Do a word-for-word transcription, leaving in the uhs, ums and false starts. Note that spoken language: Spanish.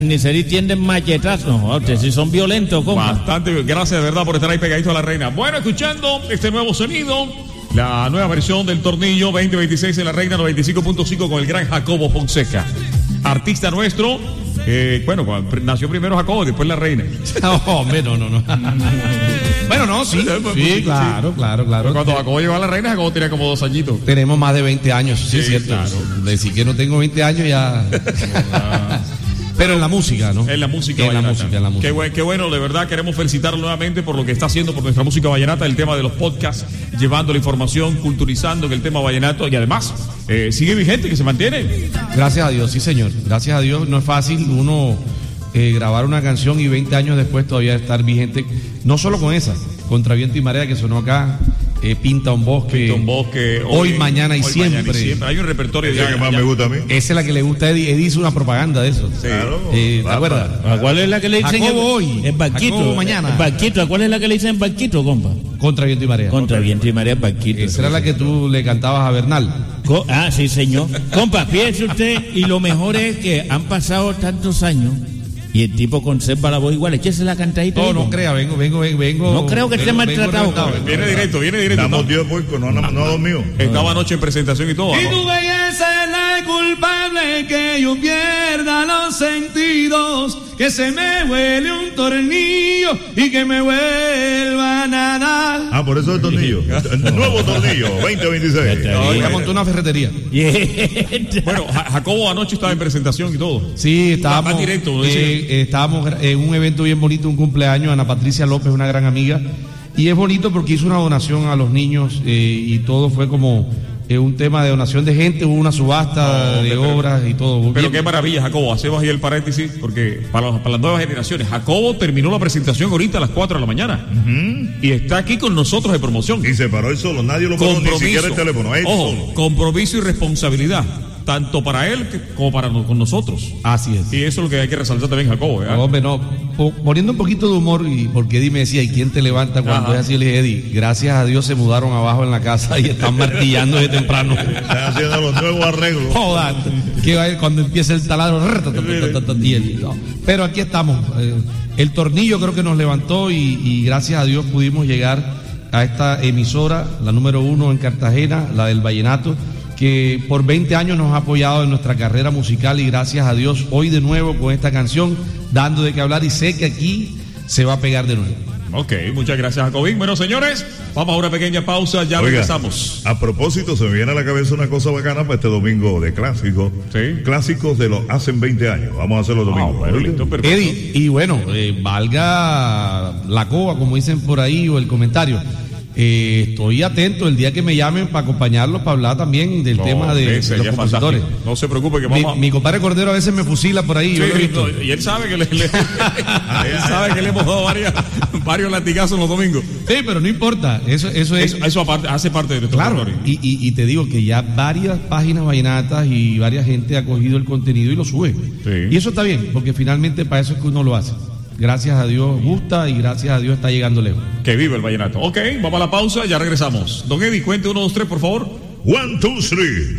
Carnicería tienden machetazos, ¿no? Ustedes sí son violentos, ¿cómo? Bastante, gracias de verdad por estar ahí pegadito a la reina. Bueno, escuchando este nuevo sonido, la nueva versión del Tornillo veinte veintiséis en la reina noventa y cinco punto cinco con el gran Jacobo Fonseca. Artista nuestro, eh, bueno, nació primero Jacobo, después la reina. No, hombre, no, no, no. Bueno, no, sí, sí, claro, claro, claro. Cuando Jacobo llegó a la reina, Jacobo tenía como dos añitos. Tenemos más de veinte años, sí, Sí, es cierto. claro. Decir que no tengo veinte años ya... Pero en la música, ¿no? En la música En la vallenata. música, en la música. Qué, buen, qué bueno, de verdad, queremos felicitarlo nuevamente por lo que está haciendo por nuestra música vallenata, el tema de los podcasts, llevando la información, culturizando en el tema vallenato y además eh, sigue vigente, que se mantiene. Gracias a Dios, sí, señor. Gracias a Dios. No es fácil uno eh, grabar una canción y veinte años después todavía estar vigente. No solo con esa, Contra Viento y Marea, que sonó acá, eh, Pinta un Bosque. Pinta un Bosque. Hoy, mañana y hoy, siempre. Mañana y siempre. Hay un repertorio Esa ya, que más ya. me gusta a mí. Esa es la que le gusta a Eddie. Eddie hizo una propaganda de eso. Sí. Claro. Eh, ¿Te acuerdas? ¿A cuál es la que le dicen? Jacobo en- hoy, En Banquito. Jacobo mañana. En Banquito, ¿a cuál es la que le dicen en Banquito, compa? Contra Viento y Marea. Contra Viento y Marea, Banquito. Esa era la que tú le cantabas a Bernal. Co- Ah, sí, señor. Compa, fíjese usted, y lo mejor es que han pasado tantos años y el tipo conserva la voz igual. Échese la cantadita. No, ahí, no compa. crea, vengo, vengo, vengo. vengo No creo que esté vengo- maltratado, vengo cabrón. Viene directo, viene directo. Estamos No, Dios puerco, no, no, no dormido. estaba anoche en presentación y todo. Y ¿no? tu belleza es la culpable que yo pierda los sentidos, que se me huele un tornillo y que me vuelva a nadar. Ah, por eso el tornillo. El nuevo tornillo, veinte veintiséis. No, Ya ya- montó una ferretería. Bueno, Ja- Jacobo anoche estaba en presentación y todo. Sí, estábamos, Más directo, ¿no? eh, Dice- eh, estábamos gra- en un evento bien bonito, un cumpleaños, Ana Patricia López, una gran amiga, y es bonito porque hizo una donación a los niños eh, y todo fue como eh, un tema de donación de gente, hubo una subasta No, de pero- obras y todo. Pero Bien. qué maravilla, Jacobo. Hacemos ahí el paréntesis porque para, los- para las nuevas generaciones, Jacobo terminó la presentación ahorita a las cuatro de la mañana y está aquí con nosotros de promoción. Y se paró él solo, nadie lo paró, ni siquiera el teléfono. Él Ojo, solo. compromiso y responsabilidad, tanto para él que- como para no- con nosotros. Así es. Y eso es lo que hay que resaltar también, Jacobo. ¿eh? No, hombre, no, po- poniendo un poquito de humor, y porque Eddie me decía, ¿y quién te levanta cuando Ajá. es así? Le dije, Eddie, gracias a Dios se mudaron abajo en la casa y están martillando de temprano. Están haciendo los nuevos arreglos. Joda, que va a ir cuando empiece el taladro. y el- no. Pero aquí estamos. eh, El tornillo creo que nos levantó y, y gracias a Dios pudimos llegar a esta emisora, la número uno en Cartagena, la del Vallenato, que por veinte años nos ha apoyado en nuestra carrera musical y gracias a Dios hoy de nuevo con esta canción dando de qué hablar y sé que aquí se va a pegar de nuevo. Ok, muchas gracias, Jacobín. Bueno, señores, vamos a una pequeña pausa, ya Oiga, regresamos. a propósito, se me viene a la cabeza una cosa bacana para este domingo de clásicos. Sí. Clásicos de los hacen veinte años. Vamos a hacer los Ah, domingos. bueno, ¿oíste? listo, perfecto. Eddie, y bueno, eh, valga la coba, como dicen por ahí, o el comentario. Eh, estoy atento el día que me llamen para acompañarlos, para hablar también del No, tema de, ese de los ya es compositores. fantástico. No se preocupe que Mi, vamos a... mi compadre Cordero a veces me fusila por ahí, Sí, yo lo he visto. no, y él sabe que le, le- él sabe que le hemos dado varias, varios latigazos los domingos. Sí, pero no importa, eso, eso es... Eso, eso aparte, hace parte de nuestro Claro, territorio. y, y, y te digo que ya varias páginas vallenatas y varias gente ha cogido el contenido y lo sube. Sí. Y eso está bien, porque finalmente para eso es que uno lo hace. Gracias a Dios gusta y gracias a Dios está llegando lejos. Que vive el vallenato. Ok, vamos a la pausa, ya regresamos. Don Eddie, cuente uno, dos, tres, por favor. One, two, three.